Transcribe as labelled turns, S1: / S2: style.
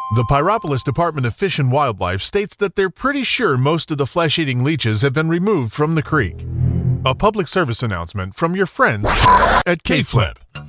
S1: The Pyropolis Department of Fish and Wildlife states that they're pretty sure most of the flesh-eating leeches have been removed from the creek. A public service announcement from your friends at K-Flip.